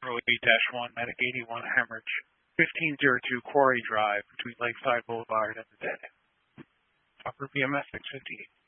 08-1, Medic 81 Hemorrhage, 1502 Quarry Drive between Lakeside Boulevard and the Dead End. Upper BMS 658.